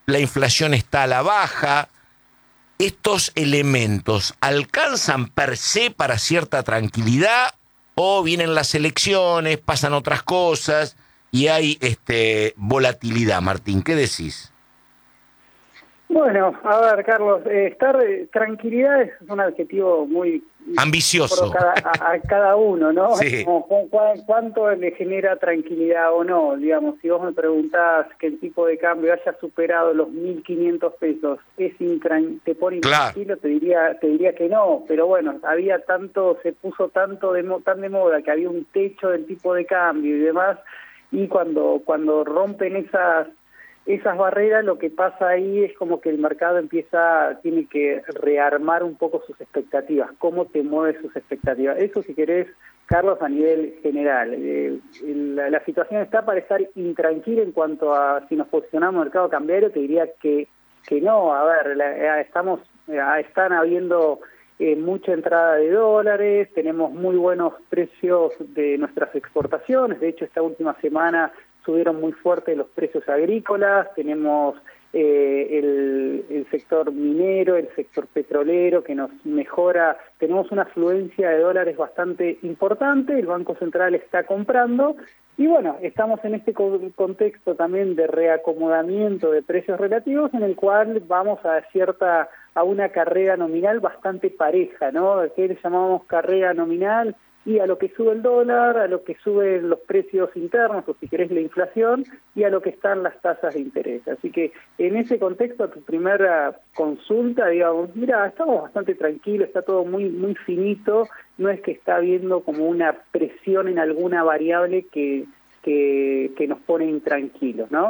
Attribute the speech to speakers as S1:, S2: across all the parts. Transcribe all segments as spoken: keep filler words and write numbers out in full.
S1: la inflación está a la baja. ¿Estos elementos alcanzan per se para cierta tranquilidad o vienen las elecciones, pasan otras cosas y hay este, volatilidad? Martín, ¿qué decís?
S2: Bueno, a ver, Carlos, eh, estar eh, tranquilidad es un adjetivo muy
S1: ambicioso
S2: cada, a, a cada uno, ¿no?
S1: Sí.
S2: Como, cu, ¿Cuánto le genera tranquilidad o no? Digamos, si vos me preguntás que el tipo de cambio haya superado los mil quinientos pesos, ¿es intran te pone intranquilo? Claro. Te diría, te diría que no, pero bueno, había tanto, se puso tanto de tan de moda que había un techo del tipo de cambio y demás, y cuando cuando rompen esas esas barreras, lo que pasa ahí es como que el mercado empieza, tiene que rearmar un poco sus expectativas, cómo te mueves sus expectativas. Eso, si querés, Carlos, a nivel general. Eh, la, la situación está para estar intranquila en cuanto a si nos posicionamos en el mercado cambiario, te diría que, que no. A ver, la, estamos, están habiendo eh, mucha entrada de dólares, tenemos muy buenos precios de nuestras exportaciones. De hecho, esta última semana subieron muy fuerte los precios agrícolas, tenemos eh, el, el sector minero, el sector petrolero que nos mejora, tenemos una afluencia de dólares bastante importante, el Banco Central está comprando y bueno, estamos en este contexto también de reacomodamiento de precios relativos en el cual vamos a cierta a una carrera nominal bastante pareja, ¿no? ¿Qué le llamamos carrera nominal? Y a lo que sube el dólar, a lo que suben los precios internos, o si querés la inflación, y a lo que están las tasas de interés. Así que en ese contexto, a tu primera consulta, digamos, mira, estamos bastante tranquilos, está todo muy muy finito, no es que está habiendo como una presión en alguna variable que, que, que nos pone intranquilos, ¿no?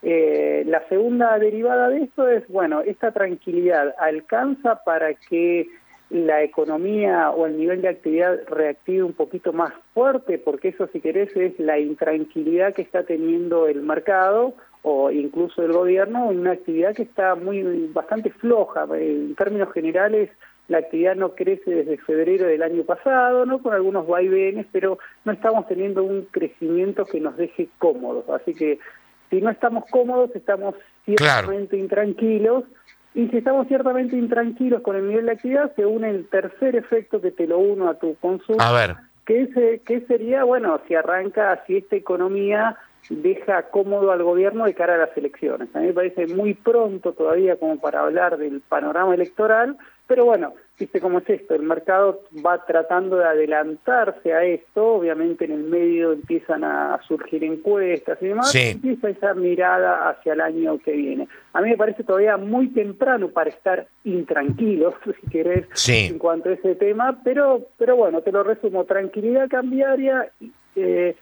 S2: Eh, la segunda derivada de esto es, bueno, esta tranquilidad alcanza para que la economía o el nivel de actividad reactive un poquito más fuerte, porque eso, si querés, es la intranquilidad que está teniendo el mercado o incluso el gobierno en una actividad que está muy bastante floja. En términos generales, la actividad no crece desde febrero del año pasado, ¿no? Con algunos vaivenes, pero no estamos teniendo un crecimiento que nos deje cómodos. Así que si no estamos cómodos, estamos ciertamente claro. intranquilos. Y si estamos ciertamente intranquilos con el nivel de actividad, se une el tercer efecto que te lo uno a tu consulta.
S1: A ver.
S2: Que, es, que sería, bueno, si arranca, si esta economía deja cómodo al gobierno de cara a las elecciones. A mí me parece muy pronto todavía como para hablar del panorama electoral, pero bueno, viste cómo es esto, el mercado va tratando de adelantarse a esto, obviamente en el medio empiezan a surgir encuestas y demás,
S1: sí.
S2: empieza esa mirada hacia el año que viene. A mí me parece todavía muy temprano para estar intranquilos, si querés,
S1: sí.
S2: en cuanto a ese tema, pero pero bueno, te lo resumo, tranquilidad cambiaria, eh,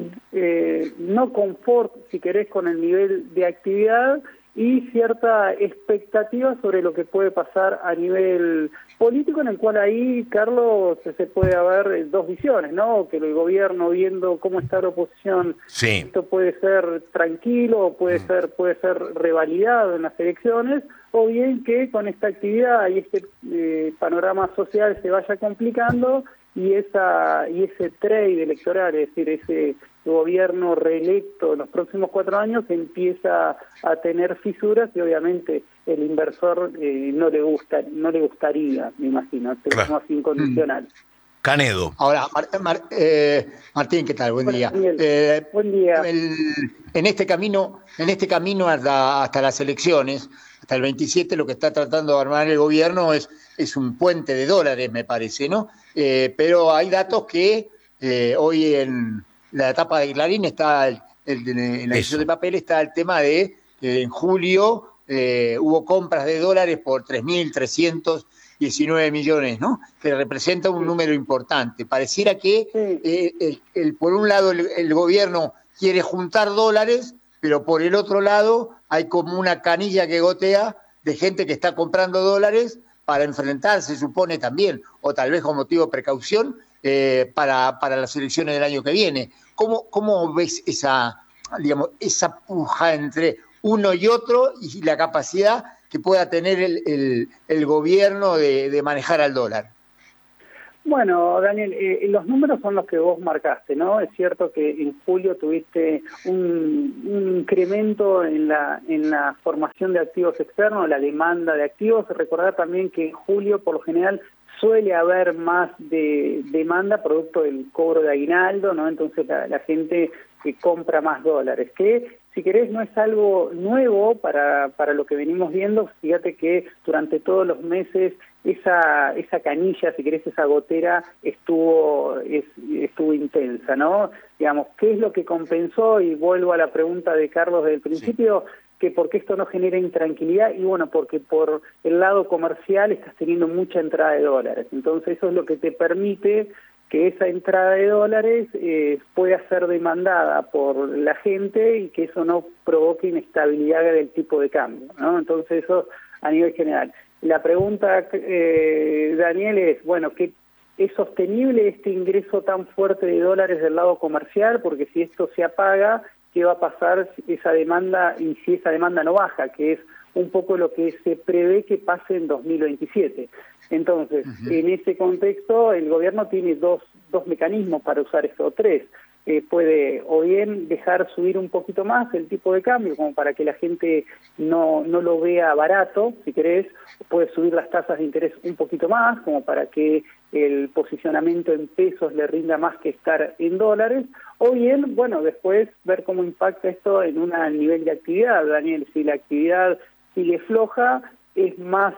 S2: eh, no confort, si querés, con el nivel de actividad, y cierta expectativa sobre lo que puede pasar a nivel político, en el cual ahí, Carlos, se puede haber dos visiones, ¿no? Que el gobierno, viendo cómo está la oposición,
S1: sí.
S2: esto puede ser tranquilo, puede mm. ser puede ser revalidado en las elecciones, o bien que con esta actividad y este eh, panorama social se vaya complicando y esa y ese trade electoral, es decir, ese gobierno reelecto en los próximos cuatro años empieza a tener fisuras y obviamente el inversor eh, no le gusta no le gustaría, me imagino, pero como así incondicional.
S1: Canedo.
S3: Ahora, Mar, Mar, eh, Martín, ¿qué tal? Buen
S2: Hola,
S3: día.
S2: Daniel.
S3: Eh,
S2: Buen día.
S3: El, en este camino, en este camino hasta, hasta las elecciones, hasta el veintisiete, lo que está tratando de armar el gobierno es, es un puente de dólares, me parece, ¿no? Eh, pero hay datos que eh, hoy en la etapa de Clarín está, el, el, en la edición de papel está el tema de que en julio eh, hubo compras de dólares por tres mil trescientos diecinueve millones, ¿no? Que representa un sí. número importante. Pareciera que, sí. eh, el, el, por un lado, el, el gobierno quiere juntar dólares, pero por el otro lado hay como una canilla que gotea de gente que está comprando dólares para enfrentarse, supone también, o tal vez con motivo de precaución, eh, para, para las elecciones del año que viene. ¿Cómo, cómo ves esa, digamos, esa puja entre uno y otro y la capacidad que pueda tener el, el, el gobierno de, de manejar al dólar?
S2: Bueno, Daniel, eh, los números son los que vos marcaste, ¿no? Es cierto que en julio tuviste un, un incremento en la en la formación de activos externos, la demanda de activos. Recordar también que en julio, por lo general, suele haber más de demanda producto del cobro de aguinaldo, ¿no? Entonces la, la gente que compra más dólares, que si querés no es algo nuevo para, para lo que venimos viendo. Fíjate que durante todos los meses esa esa canilla, si querés, esa gotera estuvo es, estuvo intensa, ¿no? Digamos, ¿qué es lo que compensó? Y vuelvo a la pregunta de Carlos del principio, sí, que porque esto no genera intranquilidad, y bueno, porque por el lado comercial estás teniendo mucha entrada de dólares. Entonces eso es lo que te permite que esa entrada de dólares eh, pueda ser demandada por la gente y que eso no provoque inestabilidad del tipo de cambio, ¿no? Entonces eso a nivel general. La pregunta, eh, Daniel, es, bueno, ¿qué, ¿es sostenible este ingreso tan fuerte de dólares del lado comercial? Porque si esto se apaga, ¿qué va a pasar esa demanda y si esa demanda no baja? Que es un poco lo que se prevé que pase en dos mil veintisiete. Entonces, uh-huh. en ese contexto, el gobierno tiene dos, dos mecanismos para usar esto, o tres. Eh, puede o bien dejar subir un poquito más el tipo de cambio, como para que la gente no, no lo vea barato, si querés, puede subir las tasas de interés un poquito más, como para que el posicionamiento en pesos le rinda más que estar en dólares, o bien, bueno, después ver cómo impacta esto en un nivel de actividad, Daniel. Si la actividad sigue floja, es más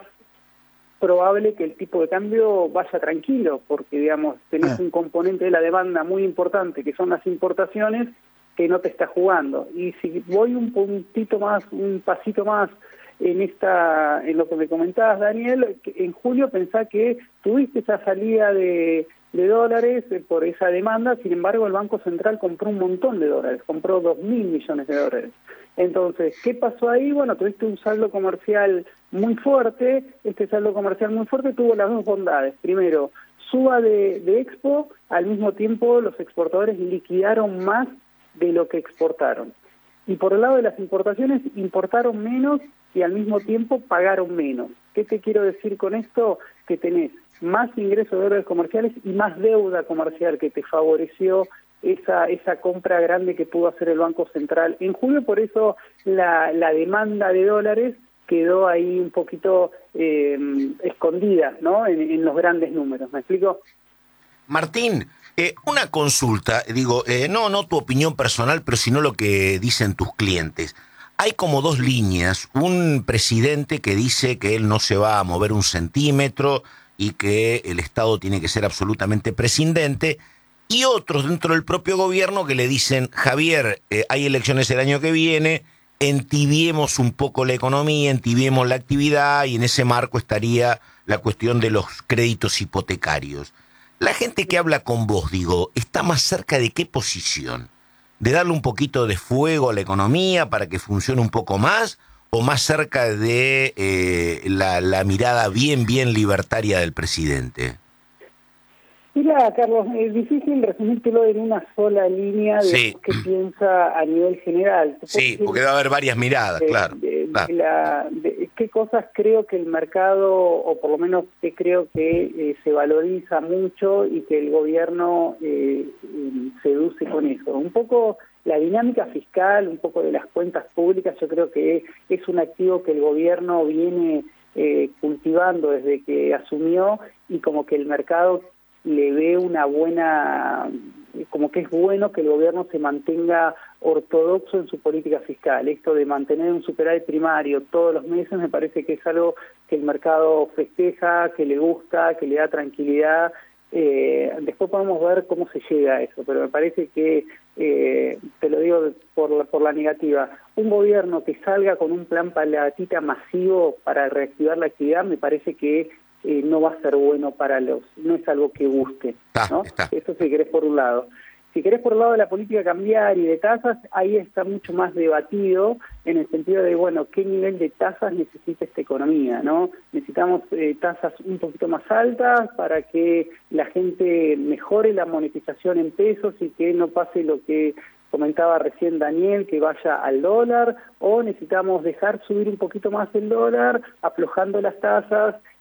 S2: probable que el tipo de cambio vaya tranquilo, porque, digamos, tenés un componente de la demanda muy importante, que son las importaciones, que no te está jugando. Y si voy un puntito más, un pasito más en esta, en lo que me comentabas, Daniel, en julio pensá que tuviste esa salida de, de dólares por esa demanda. Sin embargo, el Banco Central compró un montón de dólares, compró dos mil millones de dólares. Entonces, ¿qué pasó ahí? Bueno, tuviste un saldo comercial muy fuerte. Este saldo comercial muy fuerte tuvo las dos bondades. Primero, suba de, de Expo, al mismo tiempo los exportadores liquidaron más de lo que exportaron. Y por el lado de las importaciones, importaron menos y al mismo tiempo pagaron menos. ¿Qué te quiero decir con esto? Que tenés más ingresos de dólares comerciales y más deuda comercial, que te favoreció esa esa compra grande que pudo hacer el Banco Central en julio. Por eso la, la demanda de dólares quedó ahí un poquito eh, escondida, ¿no? En, en los grandes números. ¿Me explico?
S1: Martín, eh, una consulta, digo, eh, no, no tu opinión personal, pero sino lo que dicen tus clientes. Hay como dos líneas, un presidente que dice que él no se va a mover un centímetro y que el Estado tiene que ser absolutamente prescindente, y otros dentro del propio gobierno que le dicen, Javier, eh, hay elecciones el año que viene, entibiemos un poco la economía, entibiemos la actividad, y en ese marco estaría la cuestión de los créditos hipotecarios. La gente que habla con vos, digo, ¿está más cerca de qué posición? ¿De darle un poquito de fuego a la economía para que funcione un poco más? ¿O más cerca de eh, la, la mirada bien, bien libertaria del presidente?
S2: Mira, Carlos, es difícil resumírtelo en una sola línea de sí. qué piensa a nivel general.
S1: Sí, porque va a haber varias miradas,
S2: de,
S1: claro.
S2: De,
S1: claro.
S2: De la, de qué cosas creo que el mercado, o por lo menos qué creo que eh, se valoriza mucho y que el gobierno eh, seduce con eso. Un poco la dinámica fiscal, un poco de las cuentas públicas, yo creo que es un activo que el gobierno viene eh, cultivando desde que asumió, y como que el mercado le ve una buena, como que es bueno que el gobierno se mantenga ortodoxo en su política fiscal. Esto de mantener un superávit primario todos los meses me parece que es algo que el mercado festeja, que le gusta, que le da tranquilidad. Eh, después podemos ver cómo se llega a eso, pero me parece que, eh, te lo digo por la, por la negativa, un gobierno que salga con un plan palatita masivo para reactivar la actividad, me parece que Eh, no va a ser bueno para los, no es algo que guste, ¿no? Está, está. Eso si querés por un lado. Si querés por el lado de la política cambiaria y de tasas, ahí está mucho más debatido en el sentido de, bueno, qué nivel de tasas necesita esta economía, ¿no? Necesitamos eh, tasas un poquito más altas para que la gente mejore la monetización en pesos y que no pase lo que comentaba recién Daniel, que vaya al dólar, o necesitamos dejar subir un poquito más el dólar, aflojando las tasas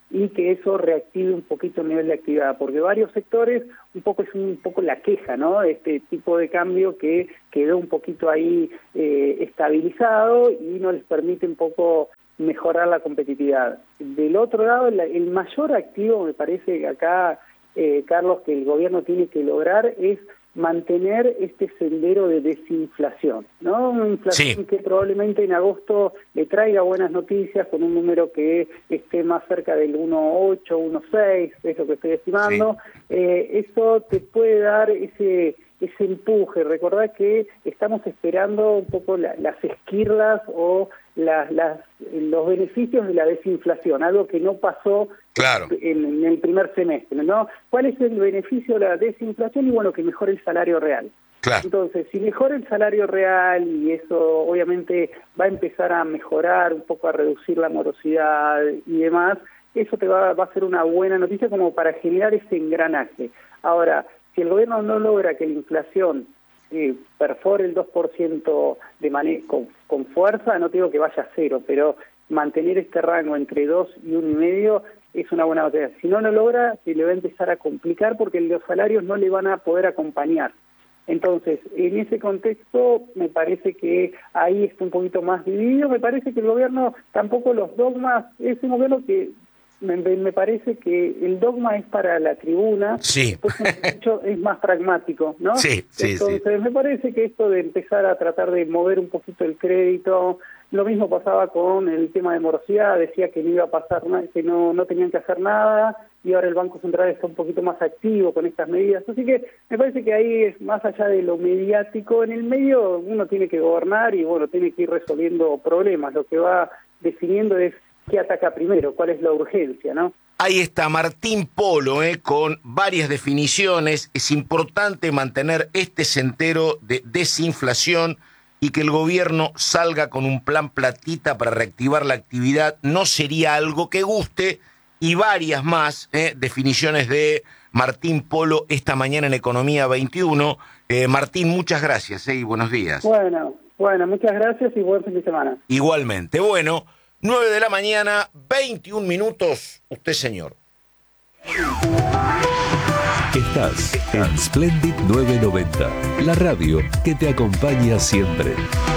S2: y que eso reactive un poquito el nivel de actividad, porque varios sectores, un poco es un poco la queja, ¿no? Este tipo de cambio que quedó un poquito ahí eh, estabilizado y no les permite un poco mejorar la competitividad. Del otro lado, el, el mayor activo, me parece que acá, eh, Carlos, que el gobierno tiene que lograr es mantener este sendero de desinflación, ¿no? Una inflación sí. que probablemente en agosto le traiga buenas noticias con un número que esté más cerca del uno coma ocho, uno coma seis, es lo que estoy estimando. Sí. Eh, eso te puede dar ese ese empuje. Recordad que estamos esperando un poco la, las esquirlas o las, las, los beneficios de la desinflación, algo que no pasó
S1: claro.
S2: en, en el primer semestre, ¿no? ¿Cuál es el beneficio de la desinflación? Y bueno, que mejore el salario real.
S1: Claro.
S2: Entonces, si mejora el salario real y eso obviamente va a empezar a mejorar, un poco a reducir la morosidad y demás, eso te va, va a ser una buena noticia como para generar ese engranaje. Ahora, si el gobierno no logra que la inflación eh, perfore el dos por ciento de mane- con, con fuerza, no te digo que vaya a cero, pero mantener este rango entre dos y uno y medio es una buena noticia. Si no lo logra, se le va a empezar a complicar porque los salarios no le van a poder acompañar. Entonces, en ese contexto, me parece que ahí está un poquito más dividido. Me parece que el gobierno, tampoco los dogmas, es un gobierno que me, me parece que el dogma es para la tribuna,
S1: sí.
S2: pues de hecho es más pragmático, ¿no?
S1: Sí, sí,
S2: Entonces,
S1: sí.
S2: me parece que esto de empezar a tratar de mover un poquito el crédito, lo mismo pasaba con el tema de morosidad, decía que no iba a pasar nada, que no, no tenían que hacer nada, y ahora el Banco Central está un poquito más activo con estas medidas. Así que me parece que ahí es más allá de lo mediático, en el medio uno tiene que gobernar y bueno, tiene que ir resolviendo problemas. Lo que va definiendo es qué ataca primero, cuál es la urgencia, ¿no?
S1: Ahí está Martín Polo, eh, con varias definiciones. Es importante mantener este sendero de desinflación y que el gobierno salga con un plan platita para reactivar la actividad. No sería algo que guste. Y varias más eh, definiciones de Martín Polo esta mañana en Economía veintiuno. Eh, Martín, muchas gracias eh, y buenos días.
S2: Bueno, bueno, muchas gracias y buen fin de semana.
S1: Igualmente. Bueno, nueve de la mañana, veintiún minutos. Usted, señor.
S4: Estás en Splendid novecientos noventa, la radio que te acompaña siempre.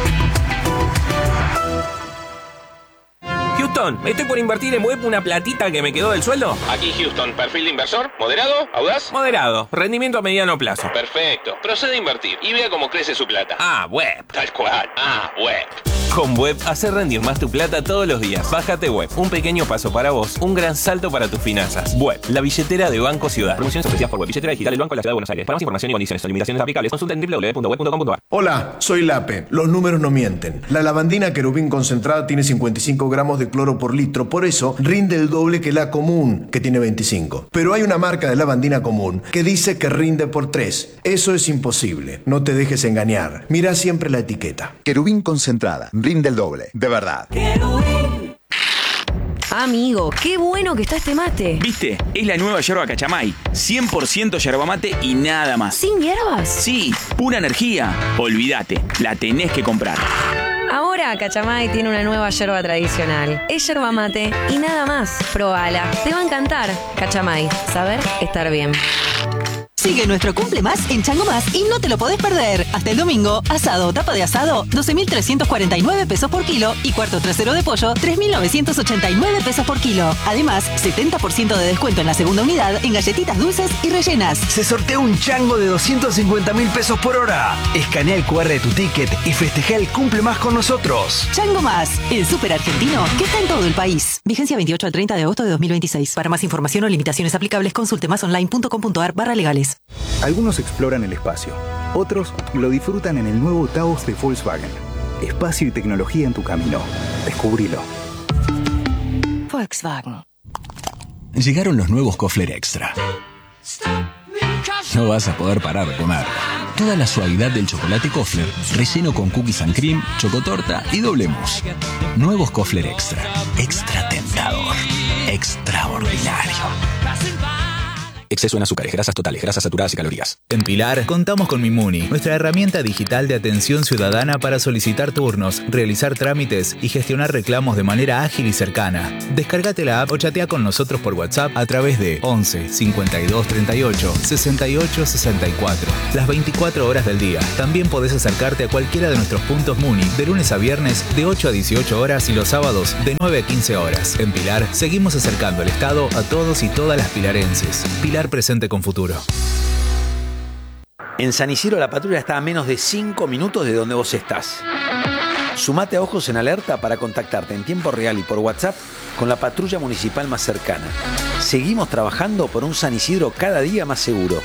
S5: Houston, estoy por invertir en web una platita que me quedó del sueldo.
S6: Aquí Houston, perfil de inversor, moderado, audaz.
S5: Moderado, rendimiento a mediano plazo.
S6: Perfecto, procede a invertir y vea cómo crece su plata.
S5: Ah, web.
S6: Tal cual, ah, web.
S5: Con Web, hace rendir más tu plata todos los días. Bájate Web, un pequeño paso para vos, un gran salto para tus finanzas. Web, la billetera de Banco Ciudad. Promociones ofrecidas por Web, billetera digital del Banco de la Ciudad de Buenos Aires. Para más información y condiciones o limitaciones aplicables, consulta en doble u doble u doble u punto web punto com punto a r.
S7: Hola, soy Lape. Los números no mienten. La lavandina Querubín concentrada tiene cincuenta y cinco gramos de cloro por litro, por eso rinde el doble que la común, que tiene veinticinco. Pero hay una marca de lavandina común que dice que rinde por tres. Eso es imposible. No te dejes engañar. Mira siempre la etiqueta.
S8: Querubín concentrada, rinde el doble. De verdad.
S9: Amigo, qué bueno que está este mate.
S10: ¿Viste? Es la nueva yerba Cachamay. cien por ciento yerba mate y nada más.
S9: ¿Sin hierbas?
S10: Sí, pura energía. Olvídate, la tenés que comprar.
S9: Ahora Cachamay tiene una nueva yerba tradicional. Es yerba mate y nada más. Probala, te va a encantar. Cachamay, saber estar bien.
S11: Sigue nuestro Cumple Más en Chango Más y no te lo podés perder. Hasta el domingo, asado o tapa de asado, doce mil trescientos cuarenta y nueve pesos por kilo y cuarto trasero de pollo, tres mil novecientos ochenta y nueve pesos por kilo. Además, setenta por ciento de descuento en la segunda unidad en galletitas dulces y rellenas.
S12: Se sortea un chango de doscientos cincuenta mil pesos por hora. Escanea el cu erre de tu ticket y festeja el Cumple Más con nosotros.
S11: Chango Más, el súper argentino que está en todo el país. Vigencia veintiocho al treinta de agosto de dos mil veintiséis. Para más información o limitaciones aplicables, consulte más online punto com punto a r barra legales.
S13: Algunos exploran el espacio, otros lo disfrutan en el nuevo Taos de Volkswagen. Espacio y tecnología en tu camino. Descubrilo.
S11: Volkswagen.
S14: Llegaron los nuevos Kofler Extra. No vas a poder parar de comer. Toda la suavidad del chocolate Kofler, relleno con cookies and cream, chocotorta y doble mousse. Nuevos Kofler Extra. Extra tentador. Extraordinario. Exceso en azúcares, grasas totales, grasas saturadas y calorías.
S15: En Pilar, contamos con Mimuni, nuestra herramienta digital de atención ciudadana para solicitar turnos, realizar trámites y gestionar reclamos de manera ágil y cercana. Descárgate la app o chatea con nosotros por WhatsApp a través de once cincuenta y dos treinta y ocho sesenta y ocho sesenta y cuatro. Las veinticuatro horas del día. También podés acercarte a cualquiera de nuestros puntos Muni de lunes a viernes de ocho a dieciocho horas y los sábados de nueve a quince horas. En Pilar, seguimos acercando el Estado a todos y todas las pilarenses. Pilar presente con futuro.
S16: En San Isidro la patrulla está a menos de cinco minutos de donde vos estás. Sumate a Ojos en Alerta para contactarte en tiempo real y por WhatsApp con la patrulla municipal más cercana. Seguimos trabajando por un San Isidro cada día más seguro.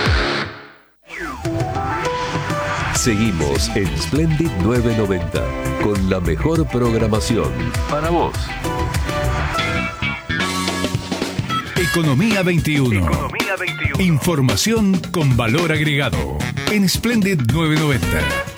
S4: Seguimos en Splendid novecientos noventa con la mejor programación para vos.
S17: Economía veintiuno. Economía veintiuno. Información con valor agregado. En Splendid novecientos noventa.